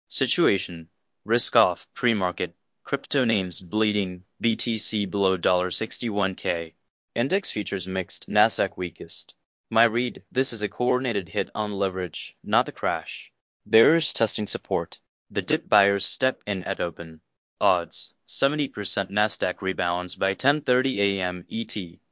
Situation. Risk off, pre-market. Crypto names bleeding, BTC below $61K. Index features mixed, Nasdaq weakest. My read, this is a coordinated hit on leverage, not a crash. Bears testing support. The dip buyers step in at open. Odds, 70% Nasdaq rebounds by 10:30 a.m. ET.